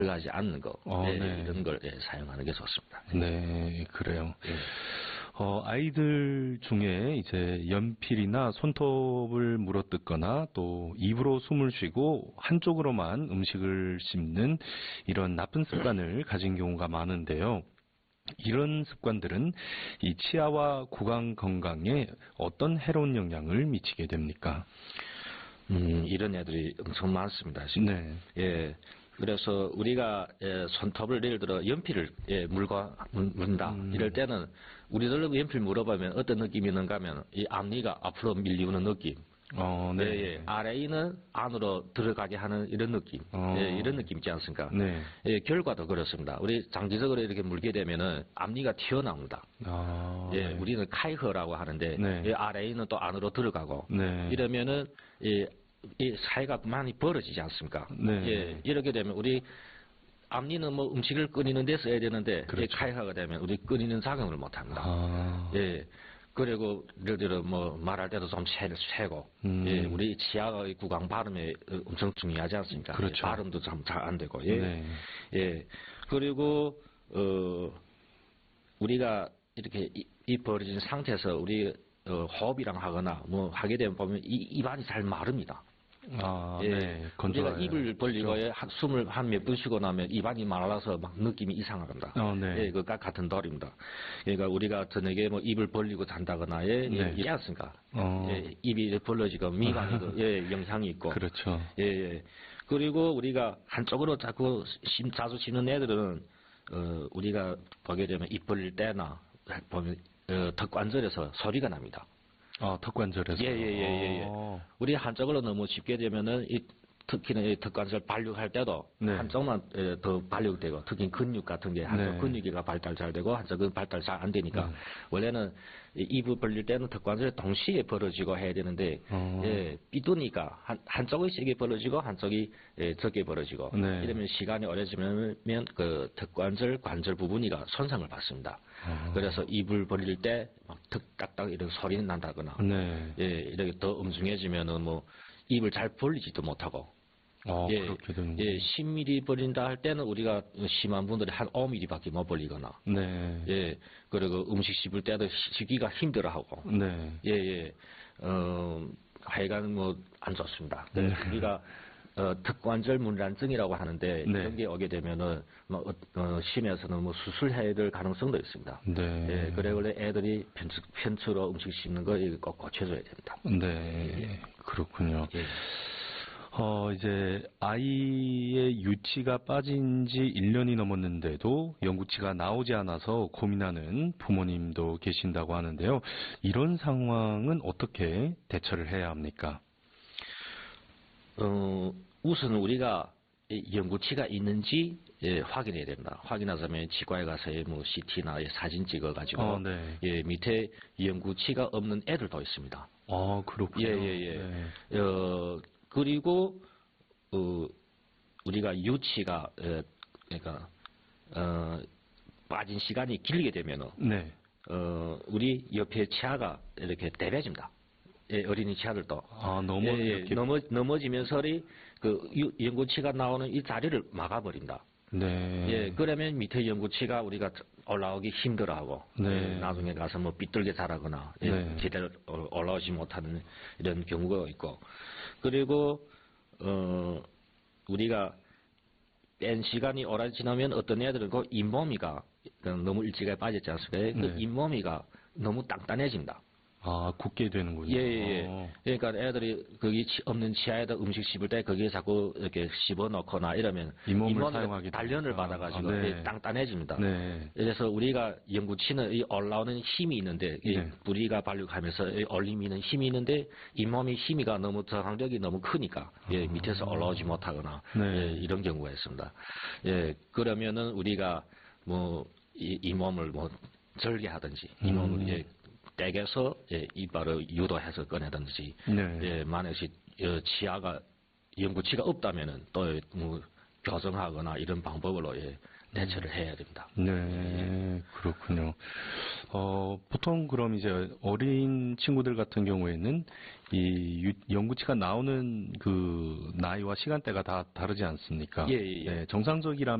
들어가지 않는 거, 예, 네. 이런 걸 예, 사용하는 게 좋습니다. 네, 그래요. 예. 아이들 중에 이제 연필이나 손톱을 물어뜯거나 또 입으로 숨을 쉬고 한쪽으로만 음식을 씹는 이런 나쁜 습관을 가진 경우가 많은데요. 이런 습관들은 이 치아와 구강 건강에 어떤 해로운 영향을 미치게 됩니까? 이런 애들이 엄청 많습니다. 지금. 네. 예. 그래서 우리가 손톱을 예를 들어 연필을 문다 이럴 때는 우리들도 연필 물어보면 어떤 느낌이 있는가 하면 이 앞니가 앞으로 밀리우는 느낌. 네. 예. 아래에는 안으로 들어가게 하는 이런 느낌. 예, 이런 느낌 있지 않습니까? 네. 예, 결과도 그렇습니다. 우리 장기적으로 이렇게 물게 되면은 앞니가 튀어나옵니다. 예, 네. 우리는 카이허라고 하는데 네. 예, 아래에는 또 안으로 들어가고 네. 이러면은 이 사이가 많이 벌어지지 않습니까? 네. 예, 이렇게 되면 우리 앞니는 뭐 음식을 끊이는 데 써야 되는데 그렇죠. 카이하가 되면 우리 끊이는 작용을 못 합니다. 예. 그리고 예를 들어 뭐 말할 때도 좀 세고 예, 우리 치아의 구강 발음에 엄청 중요하지 않습니까? 그렇죠. 예, 발음도 참 잘 안 되고 예. 네. 예. 그리고 우리가 이렇게 입 벌어진 상태에서 우리 호흡이랑 하거나 뭐 하게 되면 보면 입안이 잘 마릅니다. 예, 네. 우리가 입을 벌리고 숨을 한 몇 번 쉬고 나면 입안이 말라서 막 느낌이 이상합니다. 네. 예, 그것과 같은道理입니다. 그러니까 우리가 저녁에 뭐 입을 벌리고 잔다거나 있지 않습니까? 예, 입이 벌어지고 미간에도 예, 영향이 있고. 그렇죠. 예, 예. 그리고 우리가 한쪽으로 자꾸 자주 씹는 애들은 우리가 보게 되면 입 벌릴 때나 보면 턱관절에서 소리가 납니다. 턱관절에서. 예. 우리 한쪽으로 너무 쉽게 되면은 특히는 이 턱관절 발육할 때도 네. 한쪽만 더 발육되고 특히 근육 같은 게 한쪽 네. 근육이가 발달 잘 되고 한쪽은 발달 잘 안 되니까 원래는 입을 벌릴 때는 턱관절이 동시에 벌어지고 해야 되는데 예, 삐두니까 한쪽이 세게 벌어지고 한쪽이 적게 벌어지고 네. 이러면 시간이 오래지면 그 턱관절 관절 부분이가 손상을 받습니다. 그래서 입을 벌릴 때 막 턱 딱딱 이런 소리는 난다거나 네. 예, 이렇게 더 엄중해지면은 뭐 입을 잘 벌리지도 못하고 그렇게 되는 예, 10mm 벌린다 할 때는 우리가 심한 분들이 한 5mm밖에 못 벌리거나 네. 예, 그리고 음식 씹을 때도 씹기가 힘들어하고 네. 예, 하여간 뭐 안 좋습니다. 네. 우리가 턱관절 문란증이라고 하는데 네. 이런 게 오게 되면은 뭐 심해서는 뭐 수술해야 될 가능성도 있습니다. 네. 예, 그래 원래 애들이 편추로 음식 씹는 거 꼭 고쳐줘야 됩니다. 네. 그렇군요. 예. 이제 아이의 유치가 빠진 지 1년이 넘었는데도 영구치가 나오지 않아서 고민하는 부모님도 계신다고 하는데요. 이런 상황은 어떻게 대처를 해야 합니까? 우선 우리가 영구치가 있는지 확인해야 됩니다. 확인하자면 치과에 가서 뭐 CT나 사진 찍어가지고 네. 예, 밑에 영구치가 없는 애들도 있습니다. 그렇군요. 예. 네. 그리고 우리가 유치가 그러니까 빠진 시간이 길게 되면은 네. 우리 옆에 치아가 이렇게 대배집니다. 예, 어린이 치아들도. 이렇게. 넘어지면서 영구치가 나오는 이 자리를 막아버린다. 네. 예, 그러면 밑에 영구치가 우리가 올라오기 힘들어하고. 네. 예, 나중에 가서 뭐 삐뚤게 자라거나, 네. 제대로 올라오지 못하는 이런 경우가 있고. 그리고, 우리가 뺀 시간이 오래 지나면 어떤 애들은 그 잇몸이가 너무 일찍에 빠졌지 않습니까? 그 잇몸이가 너무 단단해진다. 굳게 되는군요. 예. 그러니까 애들이 거기 없는 치아에다 음식 씹을 때 거기에 자꾸 이렇게 씹어 넣거나 이러면 잇몸을 사용하게 단련을 받아가지고 네. 단단해집니다. 네. 그래서 우리가 영구치는 이 올라오는 힘이 있는데 뿌리가 발육하면서 올리미는 힘이 있는데 잇몸이 힘이가 너무 저항력이 너무 크니까 밑에서 올라오지 못하거나 네. 이런 경우가 있습니다. 예, 그러면은 우리가 뭐 잇몸을 뭐 절개하든지 잇몸을 떼겨서 이빨을 유도해서 꺼내든지 네. 만약에 치아가 영구치가 없다면은 또 뭐 교정하거나 이런 방법으로 대처를 해야 됩니다. 네, 그렇군요. 보통 그럼 이제 어린 친구들 같은 경우에는 이 영구치가 나오는 그 나이와 시간대가 다 다르지 않습니까? 예. 네, 정상적이라면